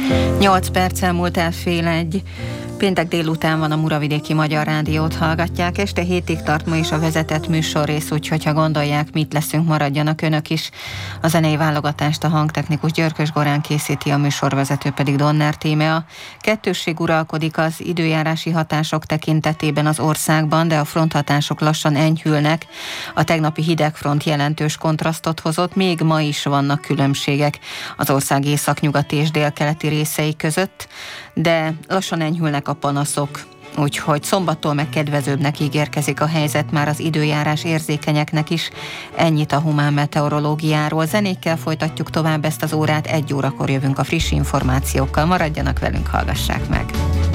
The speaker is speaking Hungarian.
8 perccel múlt el fél egy. Péntek délután van, a Muravidéki Magyar Rádiót hallgatják. Este 7-ig tart ma is a vezetett műsorrész, úgyhogy ha gondolják, mit leszünk, maradjanak önök is. A zenei válogatást a hangtechnikus Györkös Gorán készíti, a műsorvezető pedig Donner Tímea. Kettősség uralkodik az időjárási hatások tekintetében az országban, de a fronthatások lassan enyhülnek. A tegnapi hidegfront jelentős kontrasztot hozott, még ma is vannak különbségek az ország északnyugati és délkeleti részei között, de lassan enyhülnek a panaszok, úgyhogy szombattól meg kedvezőbbnek ígérkezik a helyzet már az időjárás érzékenyeknek is. Ennyit a humán meteorológiáról. Zenékkel folytatjuk tovább ezt az órát, 1 órakor jövünk a friss információkkal. Maradjanak velünk, hallgassák meg!